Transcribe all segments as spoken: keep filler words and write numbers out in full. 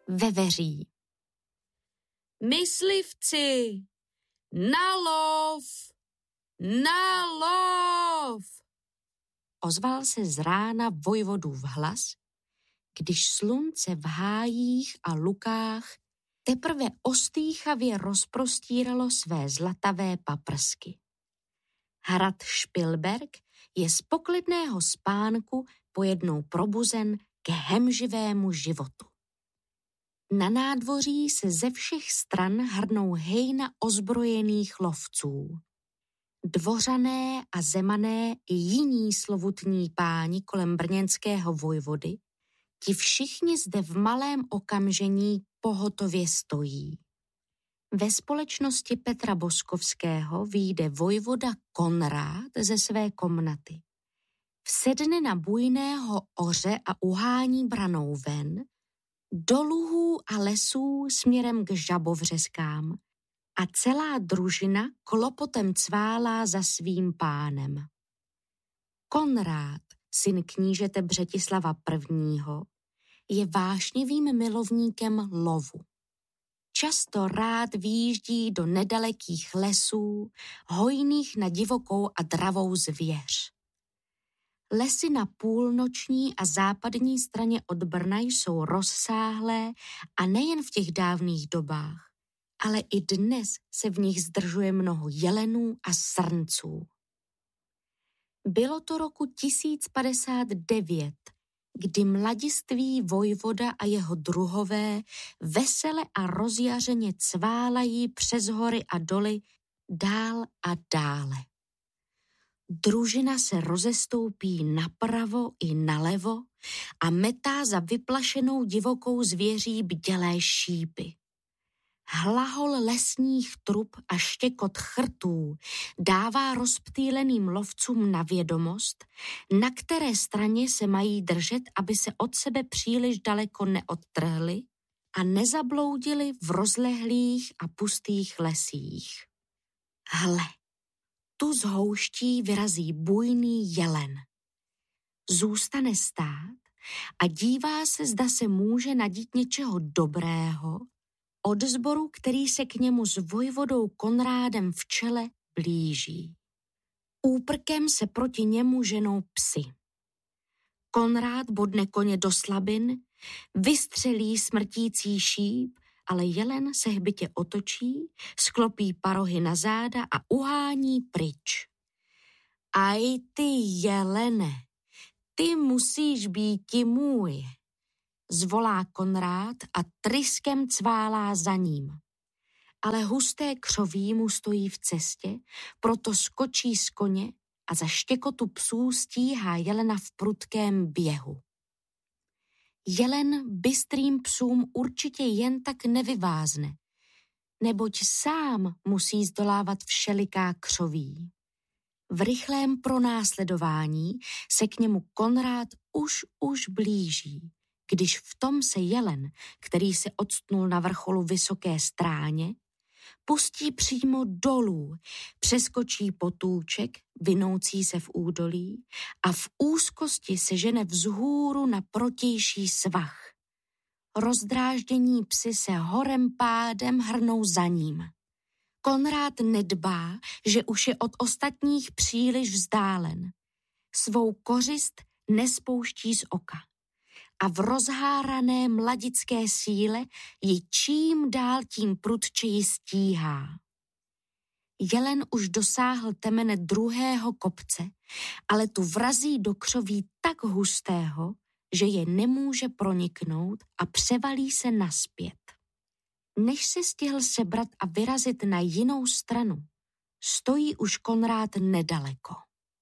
veveří. Myslivci, na lov, na lov! Ozval se z rána vojvodův hlas, když slunce v hájích a lukách teprve ostýchavě rozprostíralo své zlatavé paprsky. Hrad Špilberk je z poklidného spánku pojednou probuzen ke hemživému životu. Na nádvoří se ze všech stran hrnou hejna ozbrojených lovců. Dvořané a zemané i jiní slovutní páni kolem brněnského vojvody, ti všichni zde v malém okamžení pohotově stojí. Ve společnosti Petra Boskovského vyjde vojvoda Konrád ze své komnaty. Vsedne na bujného oře a uhání branou ven, do luhů a lesů směrem k žabovřeskám a celá družina klopotem cválá za svým pánem. Konrád, syn knížete Břetislava prvního, je vášnivým milovníkem lovu. Často rád výjíždí do nedalekých lesů, hojných na divokou a dravou zvěř. Lesy na půlnoční a západní straně od Brna jsou rozsáhlé a nejen v těch dávných dobách, ale i dnes se v nich zdržuje mnoho jelenů a srnců. Bylo to roku tisíc padesát devět, kdy mladiství vojvoda a jeho druhové vesele a rozjařeně cválají přes hory a doly dál a dále. Družina se rozestoupí napravo i nalevo a metá za vyplašenou divokou zvěří bdělé šípy. Hlahol lesních trub a štěkot chrtů dává rozptýleným lovcům na vědomost, na které straně se mají držet, aby se od sebe příliš daleko neodtrhli a nezabloudili v rozlehlých a pustých lesích. Hle, tu z houští vyrazí bujný jelen. Zůstane stát a dívá se, zda se může nadít něčeho dobrého od sboru, který se k němu s vojvodou Konrádem v čele blíží. Úprkem se proti němu ženou psy. Konrád bodne koně do slabin, vystřelí smrtící šíp, ale jelen se hbitě otočí, sklopí parohy na záda a uhání pryč. Aj ty jelene, ty musíš býti můj, zvolá Konrád a tryskem cválá za ním. Ale husté křoví mu stojí v cestě, proto skočí z koně a za štěkotu psů stíhá jelena v prudkém běhu. Jelen bystrým psům určitě jen tak nevyvázne, neboť sám musí zdolávat všeliká křoví. V rychlém pronásledování se k němu Konrád už už blíží, když v tom se jelen, který se odstnul na vrcholu vysoké stráně, pustí přímo dolů, přeskočí potůček, vinoucí se v údolí a v úzkosti se žene vzhůru na protější svah. Rozdráždění psi se horem pádem hrnou za ním. Konrád nedbá, že už je od ostatních příliš vzdálen. Svou kořist nespouští z oka a v rozhárané mladické síle ji čím dál tím prudčeji stíhá. Jelen už dosáhl temene druhého kopce, ale tu vrazí do křoví tak hustého, že je nemůže proniknout a převalí se nazpět. Než se stihl sebrat a vyrazit na jinou stranu, stojí už Konrád nedaleko.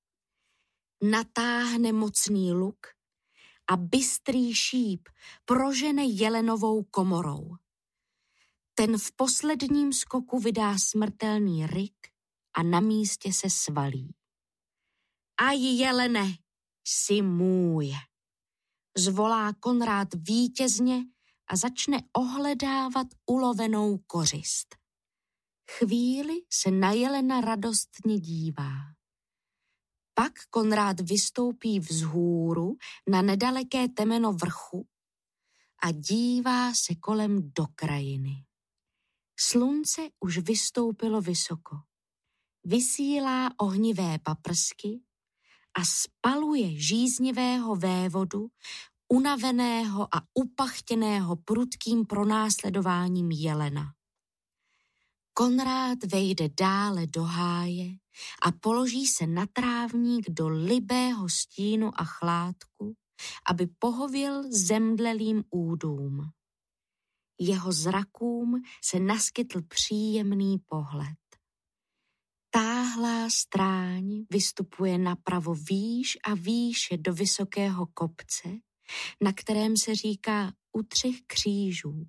Natáhne mocný luk a bystrý šíp prožene jelenovou komorou. Ten v posledním skoku vydá smrtelný ryk a na místě se svalí. Aj jelene, jsi můj, zvolá Konrád vítězně a začne ohledávat ulovenou kořist. Chvíli se na jelena radostně dívá. Pak Konrád vystoupí vzhůru na nedaleké temeno vrchu a dívá se kolem do krajiny. Slunce už vystoupilo vysoko. Vysílá ohnivé paprsky a spaluje žíznivého vévodu, unaveného a upachtěného prudkým pronásledováním jelena. Konrád vejde dále do háje a položí se na trávník do libého stínu a chládku, aby pohověl zemdlelým údům. Jeho zrakům se naskytl příjemný pohled. Táhlá stráň vystupuje napravo výš a výše do vysokého kopce, na kterém se říká U třech křížů.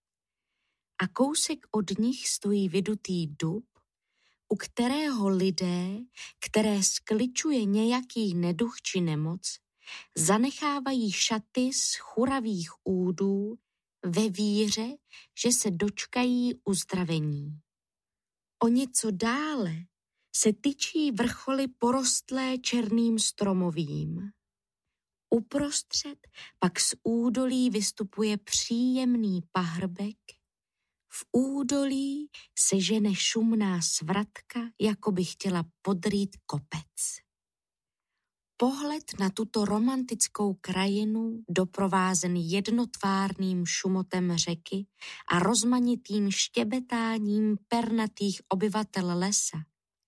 A kousek od nich stojí vydutý dub, u kterého lidé, které skličuje nějaký neduch či nemoc, zanechávají šaty z churavých údů ve víře, že se dočkají uzdravení. O něco dále se tyčí vrcholy porostlé černým stromovým. Uprostřed pak z údolí vystupuje příjemný pahrbek. V údolí se žene šumná svratka, jako by chtěla podrýt kopec. Pohled na tuto romantickou krajinu, doprovázen jednotvárným šumotem řeky a rozmanitým štěbetáním pernatých obyvatel lesa,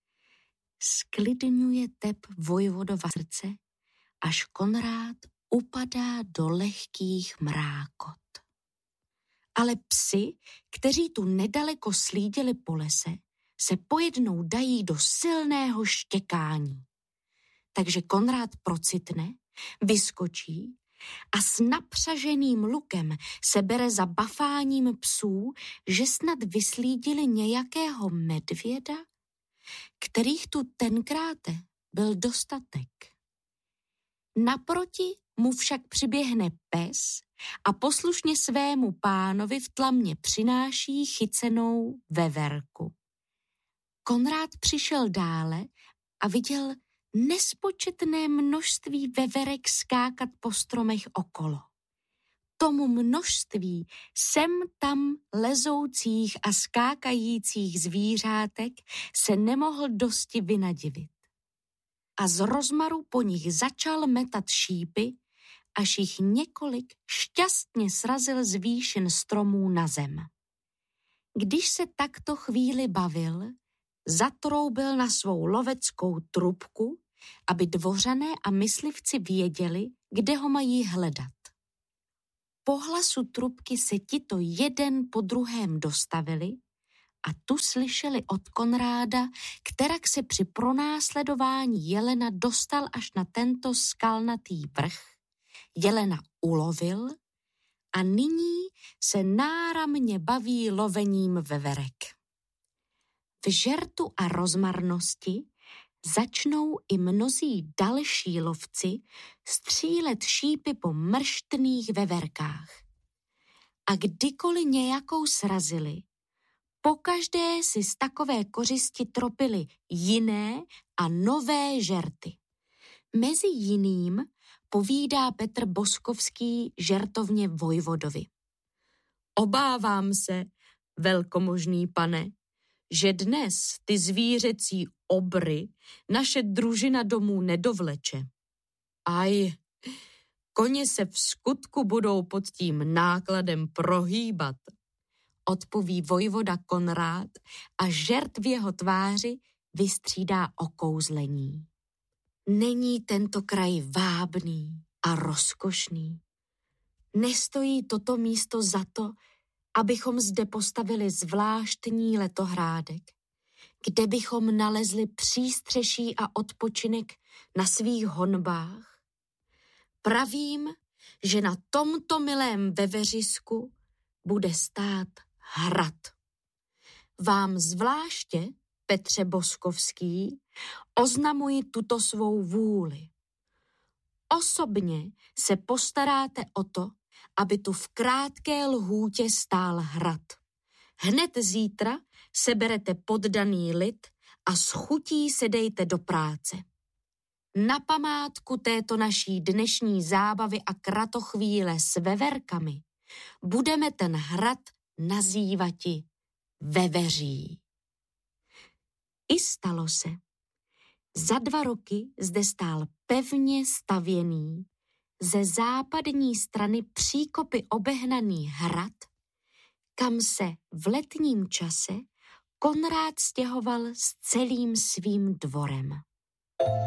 sklidňuje tep vojvodova srdce, až Konrád upadá do lehkých mrákot. Ale psi, kteří tu nedaleko slídili po lese, se pojednou dají do silného štěkání. Takže Konrád procitne, vyskočí a s napřaženým lukem se bere za bafáním psů, že snad vyslídili nějakého medvěda, kterých tu tenkrát byl dostatek. Naproti mu však přiběhne pes a poslušně svému pánovi v tlamě přináší chycenou veverku. Konrád přišel dále a viděl nespočetné množství veverek skákat po stromech okolo. Tomu množství sem tam lezoucích a skákajících zvířátek se nemohl dosti vynadivit. A z rozmaru po nich začal metat šípy, až jich několik šťastně srazil z výšin stromů na zem. Když se takto chvíli bavil, zatroubil na svou loveckou trubku, aby dvořané a myslivci věděli, kde ho mají hledat. Po hlasu trubky se tito jeden po druhém dostavili a tu slyšeli od Konráda, kterak se při pronásledování jelena dostal až na tento skalnatý vrch, jelena ulovil a nyní se náramně baví lovením veverek. V žertu a rozmarnosti začnou i mnozí další lovci střílet šípy po mrštných veverkách. A kdykoliv nějakou srazili, pokaždé si z takové kořisti tropili jiné a nové žerty. Mezi jiným povídá Petr Boskovský žertovně vojvodovi. Obávám se, velkomožný pane, že dnes ty zvířecí obry naše družina domů nedovleče. Aj, koně se v skutku budou pod tím nákladem prohýbat, odpoví vojvoda Konrád a žert v jeho tváři vystřídá okouzlení. Není tento kraj vábný a rozkošný? Nestojí toto místo za to, abychom zde postavili zvláštní letohrádek, kde bychom nalezli přístřeší a odpočinek na svých honbách? Pravím, že na tomto milém veveřisku bude stát hrad. Vám zvláště, Petře Boskovský, oznamuji tuto svou vůli. Osobně se postaráte o to, aby tu v krátké lhůtě stál hrad. Hned zítra seberete poddaný lid a s chutí se dejte do práce. Na památku této naší dnešní zábavy a kratochvíle s veverkami budeme ten hrad nazývati Veveří. I stalo se. Za dva roky zde stál pevně stavěný, ze západní strany příkopy obehnaný hrad, kam se v letním čase Konrád stěhoval s celým svým dvorem.